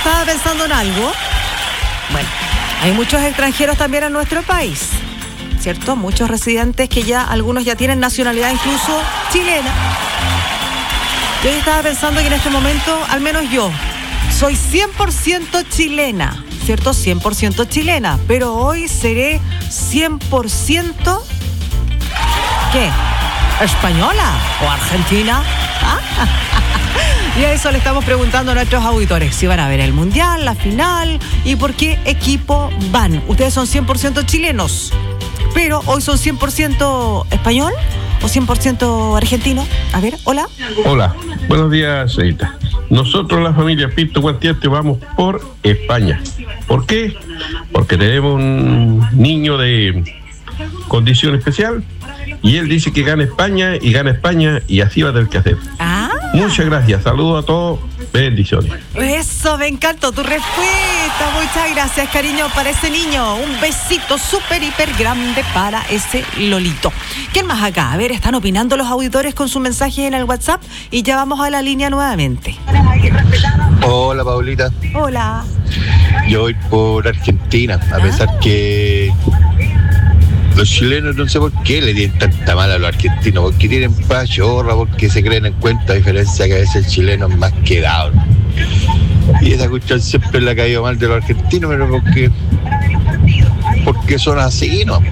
estaba pensando en algo. Bueno, hay muchos extranjeros también en nuestro país, ¿cierto? Muchos residentes que ya, algunos ya tienen nacionalidad incluso chilena. Yo estaba pensando que en este momento, al menos yo, soy 100% chilena, ¿cierto? 100% chilena, pero hoy seré 100%... ¿qué? ¿Española o argentina? Y a eso le estamos preguntando a nuestros auditores, si van a ver el Mundial, la final y por qué equipo van. Ustedes son 100% chilenos, pero hoy son 100% español o 100% argentino. A ver, hola. Hola, buenos días, señorita. Nosotros, la familia Pinto Guantierte, vamos por España. ¿Por qué? Porque tenemos un niño de condición especial y él dice que gana España y así va a tener que hacer. Muchas gracias, saludos a todos, bendiciones. Eso, me encantó tu respuesta, muchas gracias, cariño, para ese niño. Un besito súper, hiper grande para ese Lolito. ¿Quién más acá? A ver, están opinando los auditores con su mensaje en el WhatsApp y ya vamos a la línea nuevamente. Hola, Paulita. Hola. Yo voy por Argentina, a pesar que los chilenos no sé por qué le tienen tanta mala a los argentinos, porque tienen pachorra, porque se creen en cuenta, a diferencia que a veces el chileno es más quedado. Y esa cuestión siempre le ha caído mal de los argentinos, pero porque son así, ¿no?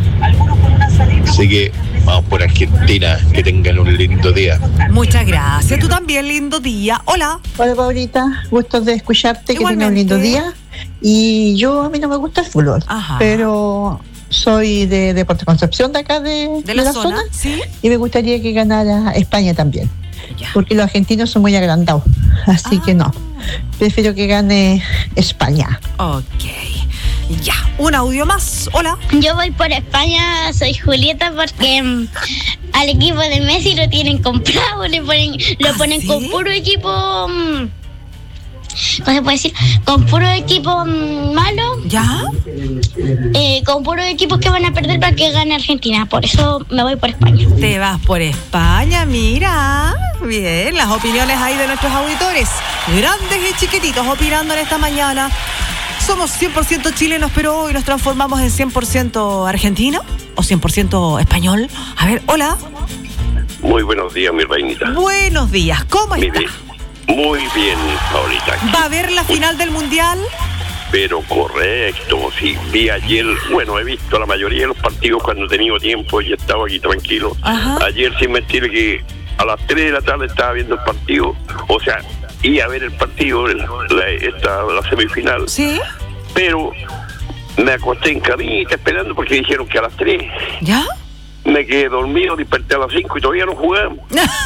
Así que vamos por Argentina, que tengan un lindo día. Muchas gracias, tú también, lindo día. Hola. Hola, Paulita, gusto de escucharte. Igualmente. Que tengas un lindo día. Y a mí no me gusta el fútbol, pero soy de Puerto Concepción, de acá de la zona, ¿sí? Y me gustaría que ganara España también, porque los argentinos son muy agrandados, así que no, prefiero que gane España. Ok, ya, un audio más. Hola. Yo voy por España, soy Julieta, porque al equipo de Messi lo tienen comprado, lo ponen ¿sí? con puro equipo... ¿cómo se puede decir? Con puro equipo malo. ¿Ya? Con puros equipos que van a perder para que gane Argentina. Por eso me voy por España. Te vas por España, mira. Bien, las opiniones ahí de nuestros auditores, grandes y chiquititos, opinando en esta mañana. Somos 100% chilenos, pero hoy nos transformamos en 100% argentino o 100% español. A ver, hola. Muy buenos días, mi reinita. Buenos días, ¿cómo está? Muy bien, ahorita. ¿Va a ver la final del Mundial? Pero correcto, sí. Vi ayer, he visto la mayoría de los partidos cuando he tenido tiempo y he estado aquí tranquilo. Ajá. Ayer, sin mentir, que a las 3 de la tarde estaba viendo el partido. O sea, iba a ver el partido, la semifinal. Sí. Pero me acosté en camita esperando porque dijeron que a las 3. ¿Ya? Me quedé dormido, desperté a las 5 y todavía no jugamos.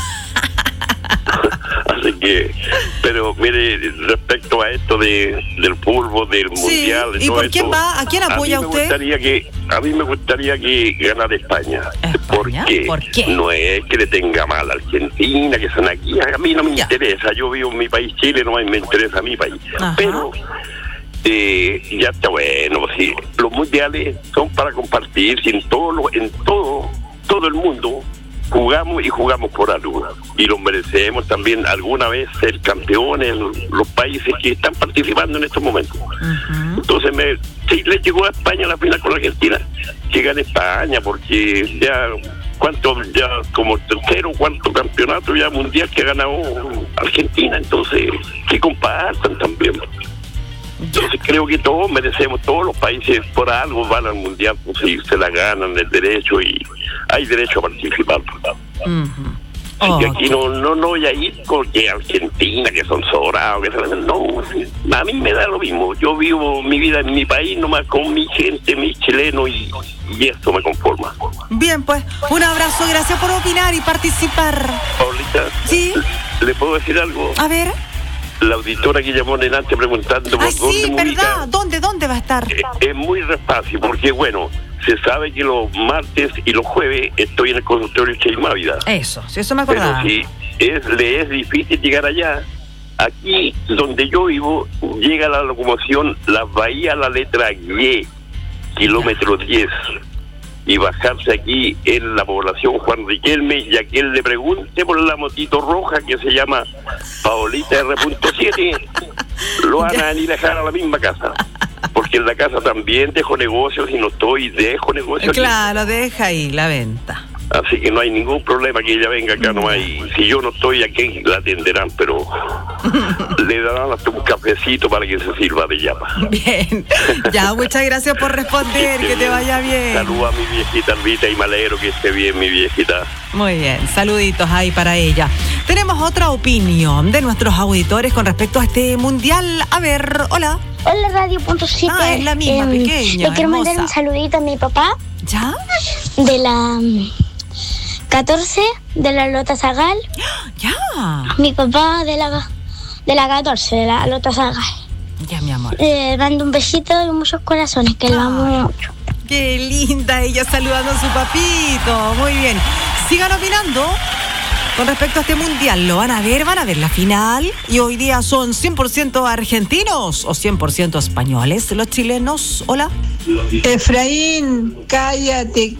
Así que, pero mire, respecto a esto del fútbol, del mundial, ¿y por quién va? ¿A quién apoya usted? A mí me gustaría que ganara España. Porque ¿por qué? No es que le tenga mal a Argentina, que son aquí, a mí no me interesa. Yo vivo en mi país, Chile, no me interesa a mi país. Ajá. Pero ya está bueno, sí. Los mundiales son para compartir, en todo el mundo. Jugamos por algo y lo merecemos también alguna vez ser campeones los países que están participando en estos momentos. Uh-huh. Entonces si le llegó a España la final con Argentina, que gane España, porque ya como tercero o cuarto campeonato ya mundial que ha ganado Argentina, entonces que compartan también. Entonces creo que todos merecemos, todos los países por algo van al mundial, pues si se la ganan el derecho y hay derecho a participar. Uh-huh. Así que aquí no voy a ir porque Argentina, que son sobrados, no, a mí me da lo mismo. Yo vivo mi vida en mi país nomás con mi gente, mis chilenos y esto me conforma. Bien, pues, un abrazo, gracias por opinar y participar. Paulita, ¿sí? ¿Le puedo decir algo? A ver. La auditora que llamó delante preguntando por dónde sí, ¿verdad? ¿Dónde va a estar? Es muy fácil, porque se sabe que los martes y los jueves estoy en el consultorio Sheila Mávida. Eso me acordaba. Pero si le es difícil llegar allá, aquí donde yo vivo, llega la locomoción La Bahía, la letra Y, kilómetro 10. Y bajarse aquí en la población Juan Riquelme y a quien le pregunte por la motito roja que se llama Paolita R.7 Lo van a ir a dejar a la misma casa. Porque en la casa también dejo negocios y no estoy, dejo negocios. Claro, deja ahí la venta. Así que no hay ningún problema que ella venga acá, no hay. Si yo no estoy aquí, la atenderán, pero le darán hasta un cafecito para que se sirva de llama. Bien, ya, muchas gracias por responder, que te vaya bien. Saluda a mi viejita Albita y me alegro que esté bien, mi viejita. Muy bien, saluditos ahí para ella. Tenemos otra opinión de nuestros auditores con respecto a este mundial. A ver, hola. Hola, Radio.7. Ah, es la misma, pequeña, Le quiero mandar hermosa. un saludito a mi papá ¿Ya? de la 14, de la Lota Zagal. Ya. Mi papá de la 14, de la Lota Zagal. Ya, mi amor. Mando un besito y muchos corazones, que lo amo mucho. Qué linda ella saludando a su papito. Muy bien. Sigan opinando con respecto a este mundial. ¿Lo van a ver la final? Y hoy día son 100% argentinos o 100% españoles los chilenos. Hola. Efraín, cállate,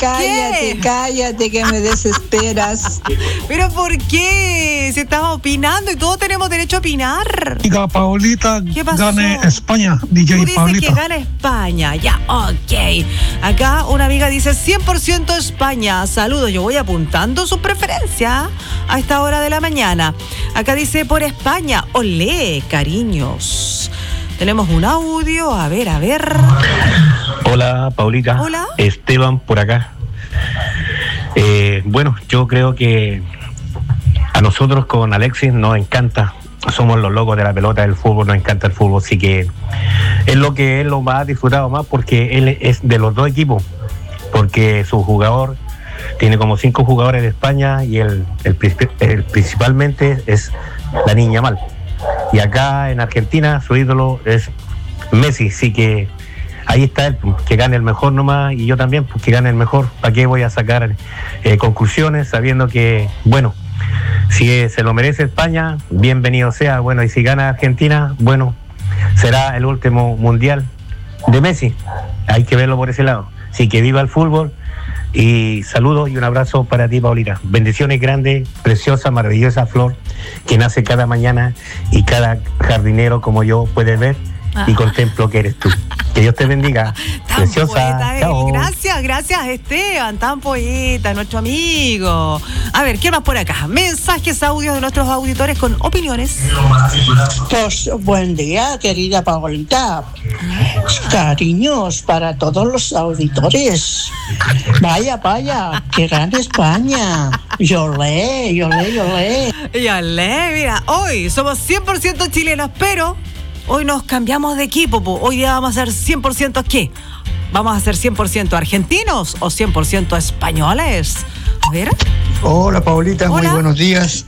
que me desesperas. ¿Pero por qué? Se estaba opinando y todos tenemos derecho a opinar. Diga, Paulita, ¿Qué pasó? gane España, DJ Tú dices Paulita. que gana España, ya, ok. Acá una amiga dice 100% España. Saludos, yo voy apuntando su preferencia a esta hora de la mañana. Acá dice por España, olé, cariños. Tenemos un audio, a ver. Hola, Paulita. Hola. Esteban por acá. Bueno, yo creo que a nosotros con Alexis nos encanta. Somos los locos de la pelota, del fútbol, nos encanta el fútbol, así que es lo que él lo ha disfrutado más porque él es de los dos equipos, porque su jugador tiene como 5 jugadores de España y el principalmente es la niña Mal. Y acá en Argentina su ídolo es Messi, así que ahí está él, que gane el mejor nomás, y yo también, pues que gane el mejor. ¿Para qué voy a sacar conclusiones sabiendo que, bueno, si se lo merece España, bienvenido sea, bueno, y si gana Argentina, bueno, será el último mundial de Messi, hay que verlo por ese lado. Así que viva el fútbol, y saludos y un abrazo para ti, Paulita. Bendiciones grandes, preciosa, maravillosa flor que nace cada mañana y cada jardinero como yo puede ver y contemplo que eres tú. Que Dios te bendiga. Tan Preciosa. poeta, Chao. Gracias Esteban, tan poeta, nuestro amigo. A ver, ¿qué más por acá? Mensajes, audios de nuestros auditores con opiniones. Pues buen día, querida Paulita. Cariños para todos los auditores. Vaya, que gane España. Yolé. Y olé, mira, hoy somos 100% chilenos, pero hoy nos cambiamos de equipo. Hoy día vamos a ser 100% ¿qué? ¿Vamos a ser 100% argentinos o 100% españoles? A ver. Hola, Paulita, Hola. muy buenos días.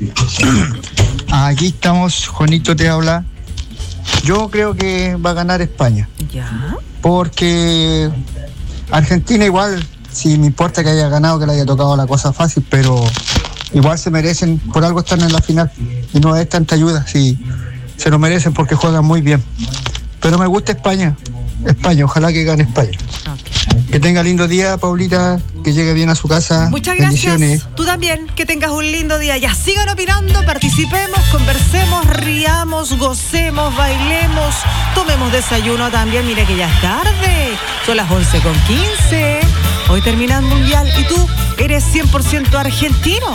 Aquí estamos, Juanito te habla. Yo creo que va a ganar España. Ya. Porque Argentina igual, sí me importa que haya ganado, que le haya tocado la cosa fácil, pero igual se merecen, por algo están en la final. Y no es tanta ayuda, sí, se lo merecen porque juegan muy bien. Pero me gusta España, ojalá que gane España. Okay. Que tenga lindo día, Paulita, que llegue bien a su casa. Muchas gracias. Bendiciones. Tú también, que tengas un lindo día. Ya, sigan opinando, participemos, conversemos, riamos, gocemos, bailemos, tomemos desayuno también. Mire que ya es tarde, son las 11:15. Hoy termina el mundial y tú eres 100% argentino.